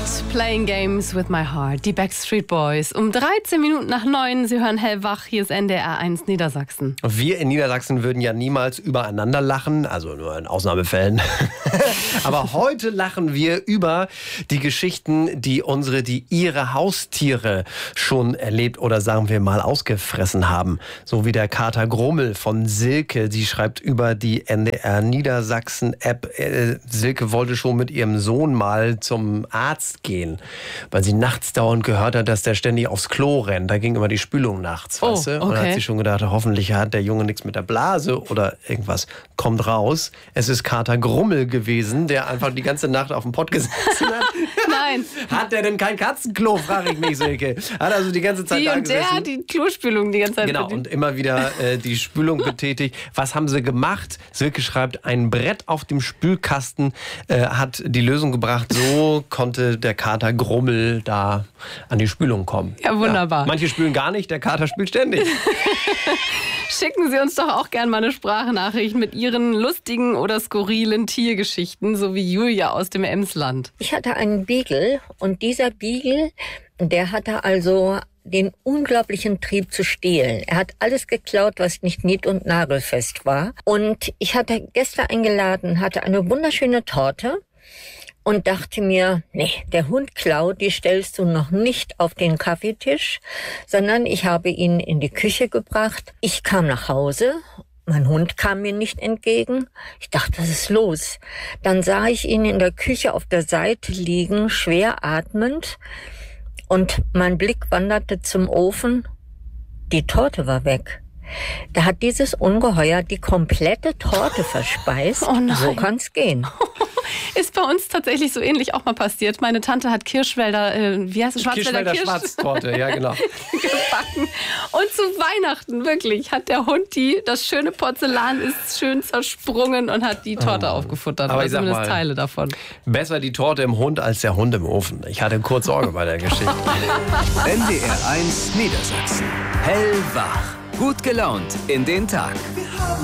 Playing Games with My Heart, die Backstreet Boys. Um 13 Minuten nach 9, Sie hören hellwach, hier ist NDR 1 Niedersachsen. Wir in Niedersachsen würden ja niemals übereinander lachen, also nur in Ausnahmefällen. Aber heute lachen wir über die Geschichten, die ihre Haustiere schon erlebt oder sagen wir mal ausgefressen haben. So wie der Kater Grummel von Silke, die schreibt über die NDR Niedersachsen App. Silke wollte schon mit ihrem Sohn mal zum Arzt gehen, weil sie nachts dauernd gehört hat, dass der ständig aufs Klo rennt. Da ging immer die Spülung nachts, weißt du? Und dann hat sie schon gedacht, hoffentlich hat der Junge nichts mit der Blase oder irgendwas. Kommt raus, es ist Kater Grummel gewesen, der einfach die ganze Nacht auf dem Pott gesessen hat. Nein. Hat der denn kein Katzenklo, frage ich mich, Silke. Hat also die ganze Zeit da gesessen. Der hat die Klospülung die ganze Zeit Genau, und immer wieder die Spülung betätigt. Was haben sie gemacht? Silke schreibt, ein Brett auf dem Spülkasten hat die Lösung gebracht. So konnte der Kater Grummel da an die Spülung kommen. Ja, wunderbar. Ja, manche spülen gar nicht, der Kater spült ständig. Schicken Sie uns doch auch gerne mal eine Sprachnachricht mit Ihren lustigen oder skurrilen Tiergeschichten, so wie Julia aus dem Emsland. Ich hatte einen Beagle und dieser Beagle, der hatte also den unglaublichen Trieb zu stehlen. Er hat alles geklaut, was nicht nied- und nagelfest war. Und ich hatte Gäste eingeladen, hatte eine wunderschöne Torte und dachte mir, nee, der Hund klaut, die stellst du noch nicht auf den Kaffeetisch, sondern ich habe ihn in die Küche gebracht. Ich kam nach Hause. Mein Hund kam mir nicht entgegen. Ich dachte, was ist los? Dann sah ich ihn in der Küche auf der Seite liegen, schwer atmend. Und mein Blick wanderte zum Ofen. Die Torte war weg. Da hat dieses Ungeheuer die komplette Torte verspeist. Oh nein. So kann's gehen. Ist bei uns tatsächlich so ähnlich auch mal passiert. Meine Tante hat Kirschwälder, Schwarzwälder Schwarztorte, ja genau. gebacken. Und zu Weihnachten, wirklich, hat der Hund das schöne Porzellan ist schön zersprungen und hat die Torte aufgefuttert. Aber oder ich sag zumindest mal, Teile davon. Besser die Torte im Hund als der Hund im Ofen. Ich hatte kurz Sorge bei der Geschichte. NDR 1 Niedersachsen. Hellwach. Gut gelaunt in den Tag.